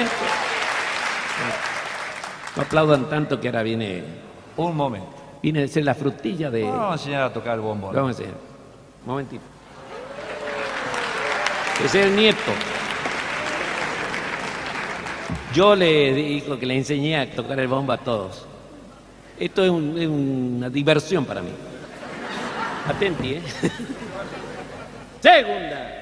momento. No aplaudan tanto que ahora viene... Un momento. Viene a ser la frutilla de... Vamos a enseñar a tocar el bombón. Vamos a enseñar. Un momentito. Ese es el nieto. Yo le digo que le enseñé a tocar el bombo a todos. Esto es una diversión para mí. Atenti, ¿eh? Segunda.